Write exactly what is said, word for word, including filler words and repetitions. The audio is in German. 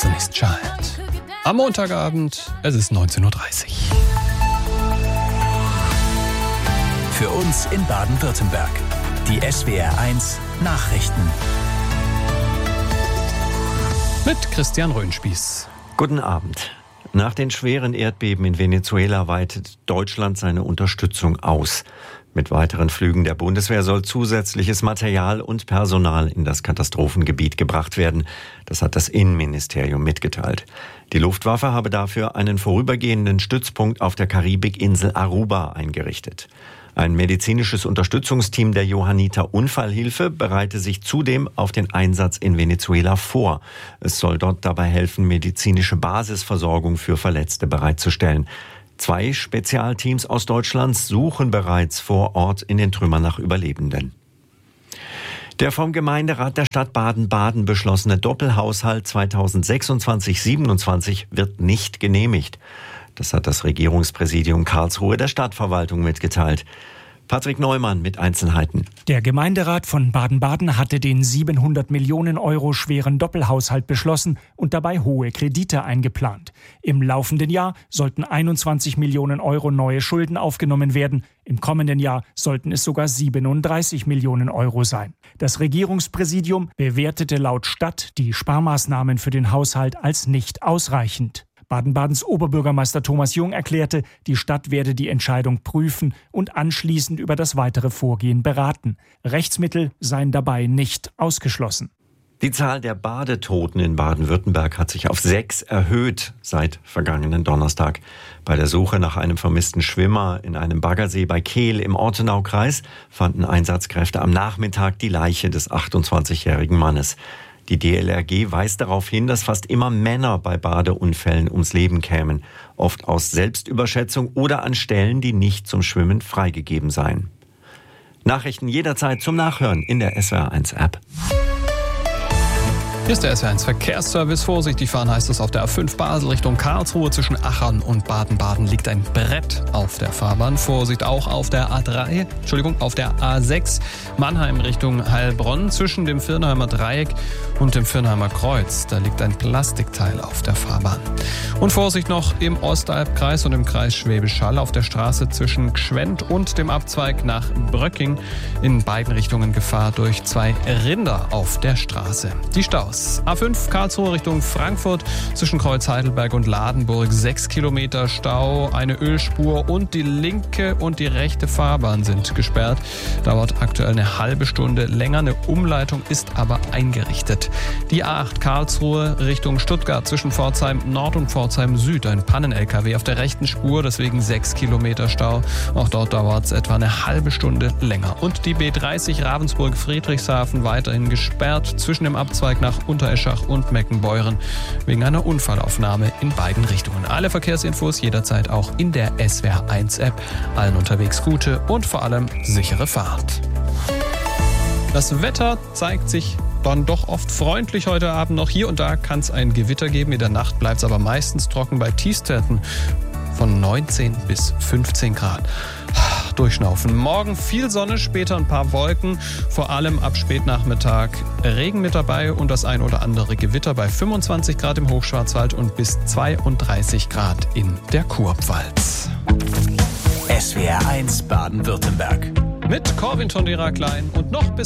Destiny's Child. Am Montagabend, es ist neunzehn Uhr dreißig. Für uns in Baden-Württemberg. Die S W R eins Nachrichten. Mit Christian Röhnspieß. Guten Abend. Nach den schweren Erdbeben in Venezuela weitet Deutschland seine Unterstützung aus. Mit weiteren Flügen der Bundeswehr soll zusätzliches Material und Personal in das Katastrophengebiet gebracht werden. Das hat das Innenministerium mitgeteilt. Die Luftwaffe habe dafür einen vorübergehenden Stützpunkt auf der Karibikinsel Aruba eingerichtet. Ein medizinisches Unterstützungsteam der Johanniter Unfallhilfe bereite sich zudem auf den Einsatz in Venezuela vor. Es soll dort dabei helfen, medizinische Basisversorgung für Verletzte bereitzustellen. Zwei Spezialteams aus Deutschland suchen bereits vor Ort in den Trümmern nach Überlebenden. Der vom Gemeinderat der Stadt Baden-Baden beschlossene Doppelhaushalt zweitausendsechsundzwanzig siebenundzwanzig wird nicht genehmigt. Das hat das Regierungspräsidium Karlsruhe der Stadtverwaltung mitgeteilt. Patrick Neumann mit Einzelheiten. Der Gemeinderat von Baden-Baden hatte den siebenhundert Millionen Euro schweren Doppelhaushalt beschlossen und dabei hohe Kredite eingeplant. Im laufenden Jahr sollten einundzwanzig Millionen Euro neue Schulden aufgenommen werden. Im kommenden Jahr sollten es sogar siebenunddreißig Millionen Euro sein. Das Regierungspräsidium bewertete laut Stadt die Sparmaßnahmen für den Haushalt als nicht ausreichend. Baden-Badens Oberbürgermeister Thomas Jung erklärte, die Stadt werde die Entscheidung prüfen und anschließend über das weitere Vorgehen beraten. Rechtsmittel seien dabei nicht ausgeschlossen. Die Zahl der Badetoten in Baden-Württemberg hat sich auf sechs erhöht seit vergangenen Donnerstag. Bei der Suche nach einem vermissten Schwimmer in einem Baggersee bei Kehl im Ortenaukreis fanden Einsatzkräfte am Nachmittag die Leiche des achtundzwanzigjährigen Mannes. Die D L R G weist darauf hin, dass fast immer Männer bei Badeunfällen ums Leben kämen, oft aus Selbstüberschätzung oder an Stellen, die nicht zum Schwimmen freigegeben seien. Nachrichten jederzeit zum Nachhören in der S W R eins App. Hier ist der S W R eins Verkehrsservice. Vorsichtig fahren heißt es auf der A fünf Basel Richtung Karlsruhe. Zwischen Achern und Baden-Baden liegt ein Brett auf der Fahrbahn. Vorsicht auch auf der A drei, Entschuldigung, auf der A sechs Mannheim Richtung Heilbronn. Zwischen dem Viernheimer Dreieck und dem Viernheimer Kreuz. Da liegt ein Plastikteil auf der Fahrbahn. Und Vorsicht noch im Ostalbkreis und im Kreis Schwäbisch Hall auf der Straße zwischen Gschwend und dem Abzweig nach Bröcking. In beiden Richtungen Gefahr durch zwei Rinder auf der Straße. Die Staus. A fünf Karlsruhe Richtung Frankfurt zwischen Kreuz Heidelberg und Ladenburg sechs Kilometer Stau, eine Ölspur und die linke und die rechte Fahrbahn sind gesperrt. Dauert aktuell eine halbe Stunde länger. Eine Umleitung ist aber eingerichtet. Die A acht Karlsruhe Richtung Stuttgart zwischen Pforzheim Nord und Pforzheim Süd. Ein Pannen-L K W auf der rechten Spur, deswegen sechs Kilometer Stau. Auch dort dauert es etwa eine halbe Stunde länger. Und die B dreißig Ravensburg-Friedrichshafen weiterhin gesperrt zwischen dem Abzweig nach Untereschach und Meckenbeuren wegen einer Unfallaufnahme in beiden Richtungen. Alle Verkehrsinfos jederzeit auch in der S W R eins App. Allen unterwegs gute und vor allem sichere Fahrt. Das Wetter zeigt sich dann doch oft freundlich heute Abend noch. Hier und da kann es ein Gewitter geben. In der Nacht bleibt es aber meistens trocken bei Tiefstwerten von neunzehn bis fünfzehn Grad. Durchschnaufen. Morgen viel Sonne, später ein paar Wolken, vor allem ab Spätnachmittag Regen mit dabei und das ein oder andere Gewitter bei fünfundzwanzig Grad im Hochschwarzwald und bis zweiunddreißig Grad in der Kurpfalz. S W R eins Baden-Württemberg. Mit Corwin Tondera Klein und noch bis